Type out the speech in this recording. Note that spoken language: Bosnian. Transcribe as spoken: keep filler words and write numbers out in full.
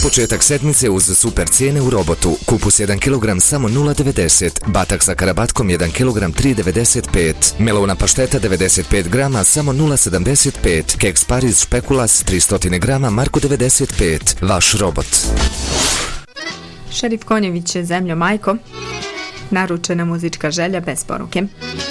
početak sedmice uz super cijene u Robotu. Kupus jedan kilogram samo nula devedeset, batak sa karabatkom jedan kilogram tri devedeset pet, melona pašteta devedeset pet grama samo nula sedamdeset pet, keks Pariz špekulas tristo grama marko devedeset pet. Vaš Robot. Šerif Konjević, Zemljo majko, naručena muzička želja bez poruke.